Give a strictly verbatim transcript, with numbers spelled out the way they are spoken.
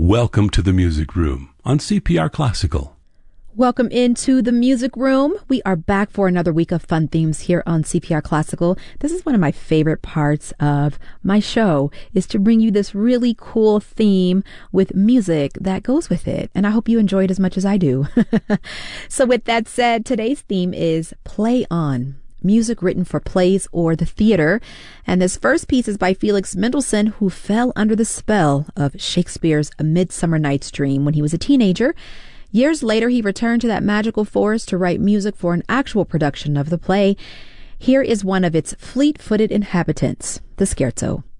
Welcome to the Music Room on C P R Classical. Welcome into the Music Room. We are back for another week of fun themes here on C P R Classical. This is one of my favorite parts of my show, is to bring you this really cool theme with music that goes with it. And I hope you enjoy it as much as I do. So with that said, today's theme is Play On. Music written for plays or the theater. And this first piece is by Felix Mendelssohn, who fell under the spell of Shakespeare's A Midsummer Night's Dream when he was a teenager. Years later, he returned to that magical forest to write music for an actual production of the play. Here is one of its fleet-footed inhabitants, the Scherzo.